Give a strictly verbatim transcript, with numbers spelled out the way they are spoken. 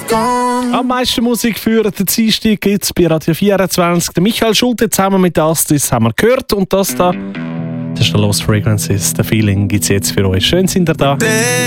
Am meisten Musik für den Dienstag gibt es bei Radio vierundzwanzig. Der Michael Schulte zusammen mit Astis haben wir gehört. Und das da, das ist der Lost Frequencies. Der Feeling gibt es jetzt für euch. Schön sind ihr da.